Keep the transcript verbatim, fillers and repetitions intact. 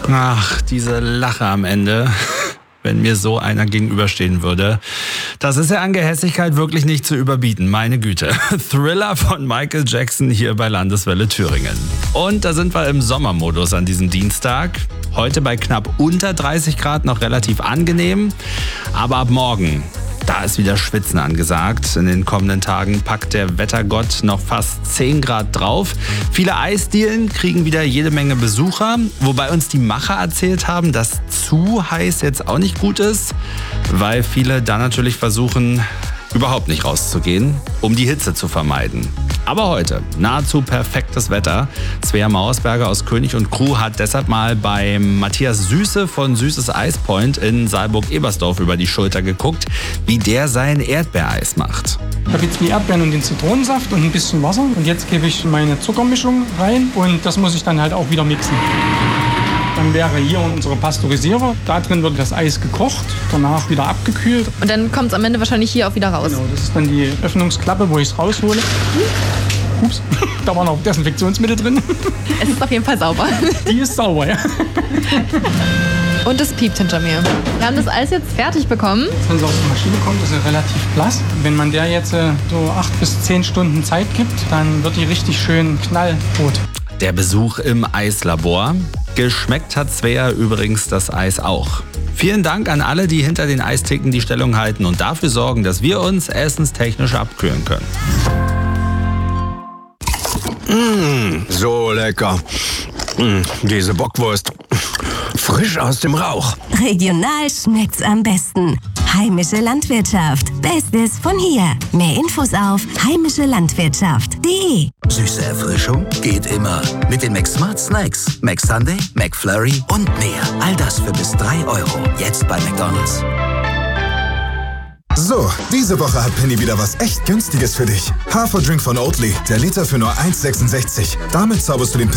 Ach, diese Lache am Ende. Wenn mir so einer gegenüberstehen würde. Das ist ja an Gehässigkeit wirklich nicht zu überbieten, meine Güte. Thriller von Michael Jackson hier bei Landeswelle Thüringen. Und da sind wir im Sommermodus an diesem Dienstag. Heute bei knapp unter dreißig Grad noch relativ angenehm. Aber ab morgen, da ist wieder Schwitzen angesagt. In den kommenden Tagen packt der Wettergott noch fast zehn Grad drauf. Viele Eisdielen kriegen wieder jede Menge Besucher. Wobei uns die Macher erzählt haben, dass zu heiß jetzt auch nicht gut ist. Weil viele da natürlich versuchen, überhaupt nicht rauszugehen, um die Hitze zu vermeiden. Aber heute nahezu perfektes Wetter. Svea Mauersberger aus König und Crew hat deshalb mal bei Matthias Süße von Süßes Eispoint in Saalburg-Ebersdorf über die Schulter geguckt, wie der sein Erdbeereis macht. Ich habe jetzt die Erdbeeren und den Zitronensaft und ein bisschen Wasser. Und jetzt gebe ich meine Zuckermischung rein und das muss ich dann halt auch wieder mixen. Dann wäre hier unsere Pasteurisierer. Da drin wird das Eis gekocht, danach wieder abgekühlt. Und dann kommt es am Ende wahrscheinlich hier auch wieder raus. Genau, das ist dann die Öffnungsklappe, wo ich es raushole. Ups, da war noch Desinfektionsmittel drin. Es ist auf jeden Fall sauber. Die ist sauber, ja. Und es piept hinter mir. Wir haben das Eis jetzt fertig bekommen. Wenn es aus der Maschine kommt, ist er relativ blass. Wenn man der jetzt so acht bis zehn Stunden Zeit gibt, dann wird die richtig schön knallrot. Der Besuch im Eislabor. Geschmeckt hat Svea übrigens das Eis auch. Vielen Dank an alle, die hinter den Eistheken die Stellung halten und dafür sorgen, dass wir uns essenstechnisch abkühlen können. Mmh, so lecker. Mmh, diese Bockwurst. Frisch aus dem Rauch. Regional schmeckt's am besten. Heimische Landwirtschaft. Bestes von hier. Mehr Infos auf heimische landwirtschaft punkt de. Süße Erfrischung geht immer. Mit den McSmart Snacks. McSunday, McFlurry und mehr. All das für bis drei Euro. Jetzt bei McDonald's. So, diese Woche hat Penny wieder was echt Günstiges für dich. Haferdrink von Oatly, der Liter für nur eins Komma sechsundsechzig. Damit zauberst du den